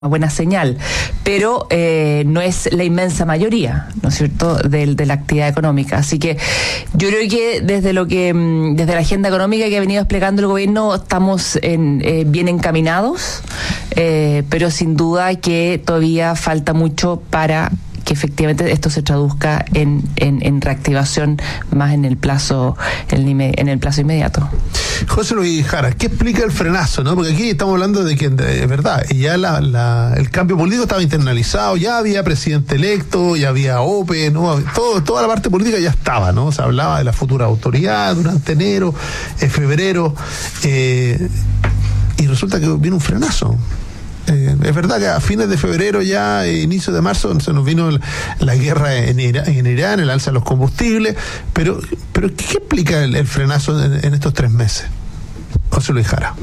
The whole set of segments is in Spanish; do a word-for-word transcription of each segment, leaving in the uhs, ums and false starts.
buena señal, pero eh, no es la inmensa mayoría, ¿no es cierto?, de, de la actividad económica. Así que yo creo que desde lo que desde la agenda económica que ha venido desplegando el gobierno estamos en, eh, bien encaminados, eh, pero sin duda que todavía falta mucho para que efectivamente esto se traduzca en, en, en reactivación más en el plazo en, en el plazo inmediato. José Luis Jara, ¿qué explica el frenazo, no? Porque aquí estamos hablando de que es verdad, ya la, la, el cambio político estaba internalizado, ya había presidente electo, ya había O P E, ¿no? Todo, toda la parte política ya estaba, ¿no? Se hablaba de la futura autoridad durante enero, eh, febrero, eh, y resulta que viene un frenazo. Eh, es verdad que a fines de febrero, ya eh, inicio de marzo, se nos vino la, la guerra en, Ira, en Irán, el alza de los combustibles, pero, pero ¿qué, qué explica el, el frenazo en, en estos tres meses? José Luis Jara.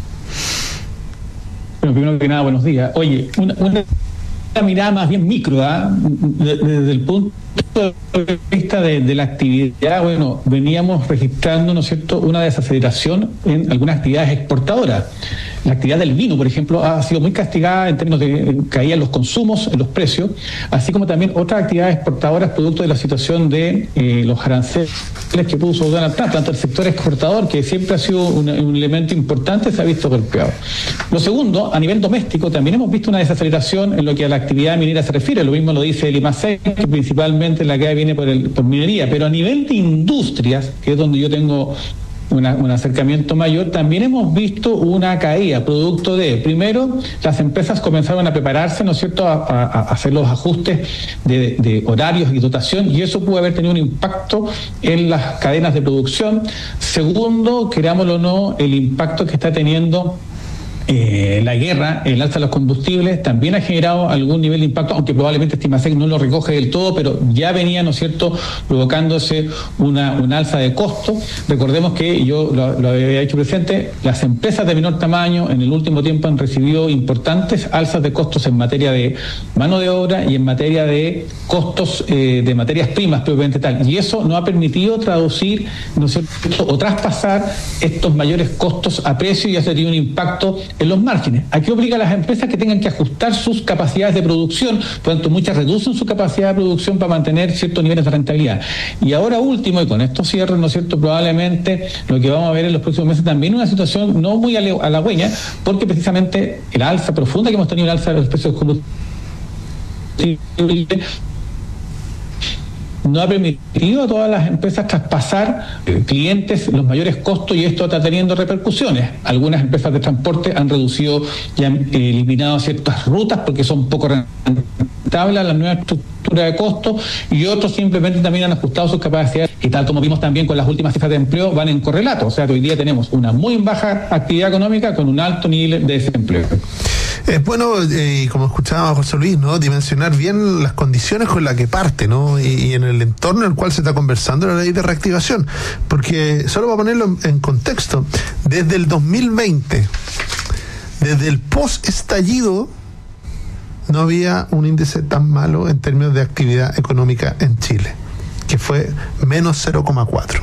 Bueno, primero que nada, buenos días. Oye, una, una mirada más bien micro, ¿eh? Desde el punto de vista de, de la actividad, bueno, veníamos registrando, ¿no es cierto?, una desaceleración en algunas actividades exportadoras. La actividad del vino, por ejemplo, ha sido muy castigada en términos de caída en los consumos, en los precios, así como también otras actividades exportadoras producto de la situación de eh, los aranceles que puso Donald Trump. Tanto el sector exportador, que siempre ha sido un, un elemento importante, se ha visto golpeado. Lo segundo, a nivel doméstico, también hemos visto una desaceleración en lo que a la actividad minera se refiere. Lo mismo lo dice el I M A C, que principalmente la que viene por, el, por minería, pero a nivel de industrias, que es donde yo tengo Una, un acercamiento mayor, también hemos visto una caída, producto de, primero, las empresas comenzaron a prepararse, ¿no es cierto?, a, a, a hacer los ajustes de, de horarios y dotación, y eso pudo haber tenido un impacto en las cadenas de producción. Segundo, querámoslo o no, el impacto que está teniendo Eh, la guerra, el alza de los combustibles, también ha generado algún nivel de impacto, aunque probablemente Estimacec no lo recoge del todo, pero ya venía, ¿no es cierto?, provocándose una, una alza de costo. Recordemos que yo lo, lo había hecho presente, las empresas de menor tamaño en el último tiempo han recibido importantes alzas de costos en materia de mano de obra y en materia de costos eh, de materias primas propiamente tal, y eso no ha permitido traducir, ¿no es cierto?, o traspasar estos mayores costos a precio, y ha tenido un impacto en los márgenes. Aquí obliga a las empresas que tengan que ajustar sus capacidades de producción, por tanto muchas reducen su capacidad de producción para mantener ciertos niveles de rentabilidad. Y ahora último, y con esto cierre, ¿no es cierto?, probablemente lo que vamos a ver en los próximos meses también una situación no muy halagüeña, porque precisamente el alza profunda que hemos tenido, el alza de los precios de combustible, no ha permitido a todas las empresas traspasar eh, clientes los mayores costos, y esto está teniendo repercusiones. Algunas empresas de transporte han reducido y han eh, eliminado ciertas rutas porque son poco rentables a la nueva estructura de costos, y otros simplemente también han ajustado sus capacidades, y tal como vimos también con las últimas cifras de empleo, van en correlato. O sea que hoy día tenemos una muy baja actividad económica con un alto nivel de desempleo. Es bueno, eh, como escuchábamos a José Luis, ¿no?, dimensionar bien las condiciones con las que parte, ¿no?, y, y en el entorno en el cual se está conversando la ley de reactivación, porque solo para ponerlo en, en contexto, desde el dos mil veinte, desde el post-estallido, no había un índice tan malo en términos de actividad económica en Chile, que fue menos cero coma cuatro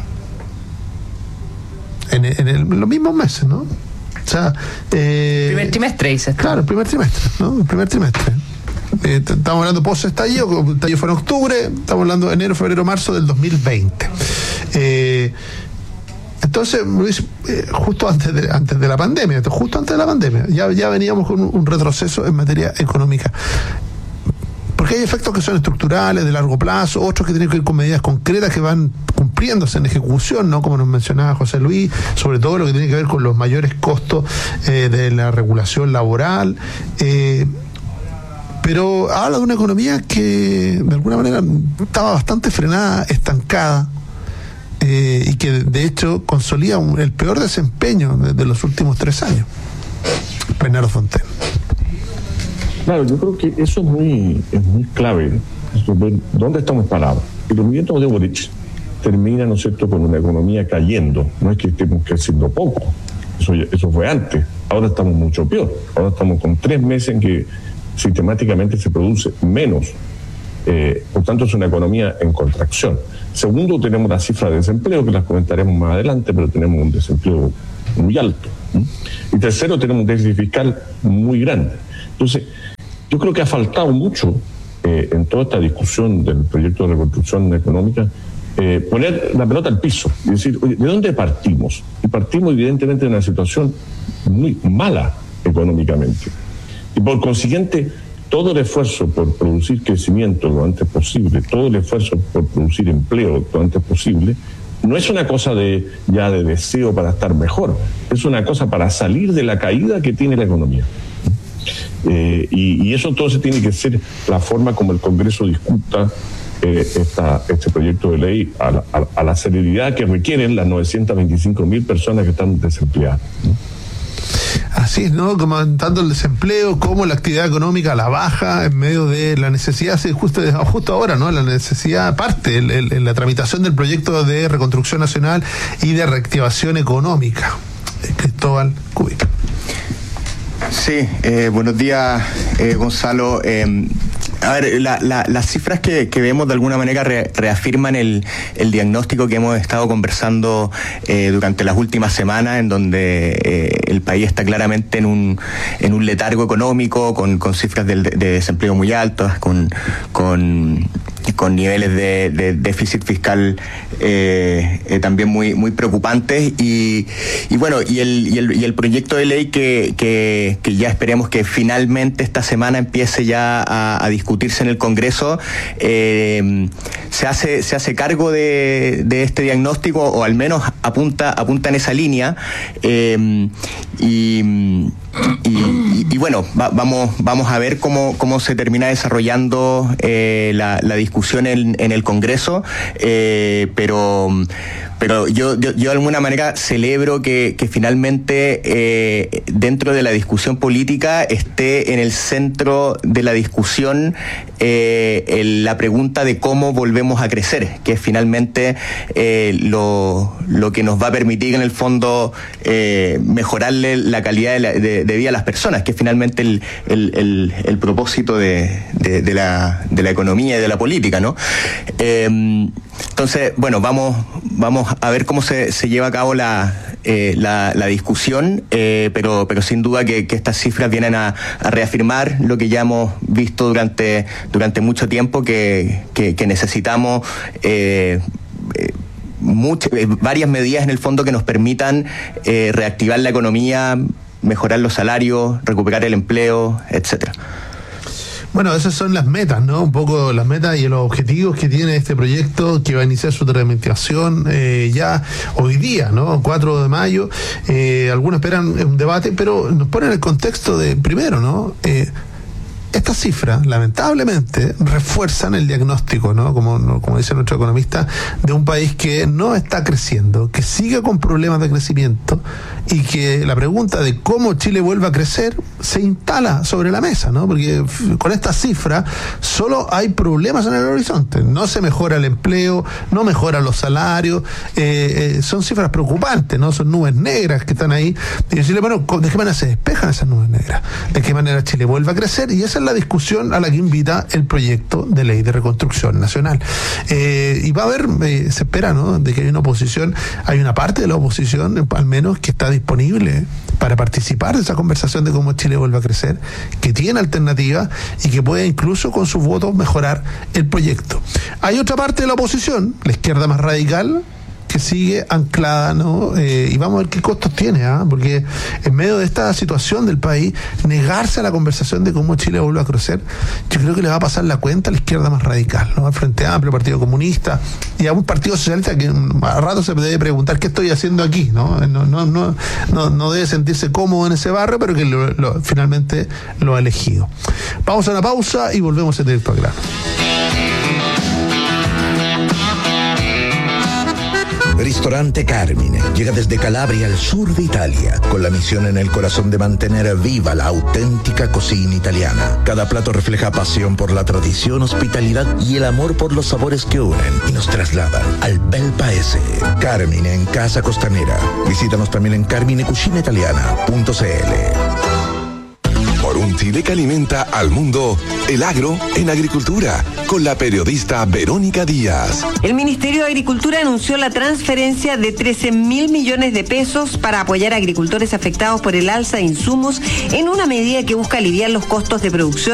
en, en, el, en los mismos meses, ¿no? O sea, eh, primer trimestre, dices. Claro, el primer trimestre, ¿no? El primer trimestre. Eh, estamos hablando post-estallido, el estallido fue en octubre, estamos hablando de enero, febrero, marzo del dos mil veinte. Eh, entonces, eh, justo antes de, antes de la pandemia, justo antes de la pandemia, ya, ya veníamos con un, un retroceso en materia económica. Porque hay efectos que son estructurales, de largo plazo, otros que tienen que ver con medidas concretas que van cumpliéndose en ejecución, ¿no?, como nos mencionaba José Luis, sobre todo lo que tiene que ver con los mayores costos eh, de la regulación laboral. Eh, pero habla de una economía que de alguna manera estaba bastante frenada, estancada, eh, y que de hecho consolida un, el peor desempeño de, de los últimos tres años. Bernardo Fontaine. Claro, yo creo que eso es muy, es muy clave, dónde estamos parados. El movimiento de Boric termina, ¿no es cierto?, con una economía cayendo. No es que estemos creciendo poco, eso, eso fue antes. Ahora estamos mucho peor. Ahora estamos con tres meses en que sistemáticamente se produce menos. Eh, por tanto, es una economía en contracción. Segundo, tenemos las cifras de desempleo, que las comentaremos más adelante, pero tenemos un desempleo muy alto. ¿Mm? Y tercero, tenemos un déficit fiscal muy grande. Entonces, yo creo que ha faltado mucho eh, en toda esta discusión del proyecto de reconstrucción económica eh, poner la pelota al piso y decir, oye, ¿de dónde partimos? Y partimos evidentemente de una situación muy mala económicamente. Y por consiguiente, todo el esfuerzo por producir crecimiento lo antes posible, todo el esfuerzo por producir empleo lo antes posible, no es una cosa de ya de deseo para estar mejor, es una cosa para salir de la caída que tiene la economía. Eh, y, y eso entonces tiene que ser la forma como el Congreso discuta eh, esta, este proyecto de ley a la, a, a la celeridad que requieren las novecientas veinticinco mil personas que están desempleadas, ¿no? Así es, ¿no? Como tanto el desempleo como la actividad económica a la baja en medio de la necesidad, sí, justo, justo ahora, ¿no? La necesidad parte en la tramitación del proyecto de reconstrucción nacional y de reactivación económica. Cristóbal Cúbica. Sí, eh, buenos días, eh, Gonzalo. Eh, a ver, la, la, las cifras que, que vemos de alguna manera re, reafirman el, el diagnóstico que hemos estado conversando eh, durante las últimas semanas, en donde eh, el país está claramente en un en un letargo económico, con, con cifras de, de desempleo muy altas, con con con niveles de, de déficit fiscal eh, eh, también muy muy preocupantes y, y bueno y el, y el y el proyecto de ley que, que, que ya esperemos que finalmente esta semana empiece ya a, a discutirse en el Congreso eh, se hace se hace cargo de, de este diagnóstico, o al menos apunta apunta en esa línea eh, y Y, y, y bueno, va, vamos vamos a ver cómo cómo se termina desarrollando eh, la, la discusión en, en el Congreso, eh, pero pero yo, yo yo de alguna manera celebro que, que finalmente eh, dentro de la discusión política esté en el centro de la discusión eh, el, la pregunta de cómo volvemos a crecer, que es finalmente eh, lo, lo que nos va a permitir en el fondo eh, mejorarle la calidad de, la, de, de vida a las personas, que es finalmente el, el, el, el propósito de, de, de, la, de la economía y de la política, ¿no? Eh, entonces, bueno, vamos vamos a ver cómo se, se lleva a cabo la, eh, la, la discusión, eh, pero pero sin duda que, que estas cifras vienen a, a reafirmar lo que ya hemos visto durante durante mucho tiempo, que, que, que necesitamos eh, eh, muchas, eh, varias medidas en el fondo que nos permitan eh, reactivar la economía, mejorar los salarios, recuperar el empleo, etcétera. Bueno, esas son las metas, ¿no? Un poco las metas y los objetivos que tiene este proyecto, que va a iniciar su tramitación eh, ya hoy día, ¿no? cuatro de mayo. Eh, algunos esperan un debate, pero nos ponen el contexto de, primero, ¿no? Eh, Estas cifras, lamentablemente, refuerzan el diagnóstico, ¿no? Como, como dice nuestro economista, de un país que no está creciendo, que sigue con problemas de crecimiento, y que la pregunta de cómo Chile vuelve a crecer se instala sobre la mesa, ¿no? Porque con estas cifras solo hay problemas en el horizonte. No se mejora el empleo, no mejoran los salarios, eh, eh, son cifras preocupantes, ¿no? Son nubes negras que están ahí. Y decirle, bueno, ¿de qué manera se despejan esas nubes negras? ¿De qué manera Chile vuelve a crecer? Y esa es la discusión a la que invita el proyecto de ley de reconstrucción nacional. Eh, y va a haber, eh, se espera, ¿no?, de que hay una oposición, hay una parte de la oposición, al menos, que está disponible para participar de esa conversación de cómo Chile vuelve a crecer, que tiene alternativas y que puede incluso con sus votos mejorar el proyecto. Hay otra parte de la oposición, la izquierda más radical, que sigue anclada, ¿no? Eh, y vamos a ver qué costos tiene, ¿ah? ¿eh? Porque en medio de esta situación del país, negarse a la conversación de cómo Chile vuelve a crecer, yo creo que le va a pasar la cuenta a la izquierda más radical, ¿no? Al Frente Amplio, Partido Comunista y a un Partido Socialista que a rato se debe preguntar qué estoy haciendo aquí, ¿no? No, no, no, no, no debe sentirse cómodo en ese barrio, pero que lo, lo, finalmente lo ha elegido. Vamos a una pausa y volvemos en directo al grano. Ristorante Carmine llega desde Calabria al sur de Italia, con la misión en el corazón de mantener viva la auténtica cocina italiana. Cada plato refleja pasión por la tradición, hospitalidad y el amor por los sabores que unen y nos trasladan al bel paese. Carmine en Casa Costanera. Visítanos también en carmine cucina italiana punto c l. Por Por un Chile que alimenta al mundo, el agro en agricultura, con la periodista Verónica Díaz. El Ministerio de Agricultura anunció la transferencia de trece mil millones de pesos para apoyar a agricultores afectados por el alza de insumos en una medida que busca aliviar los costos de producción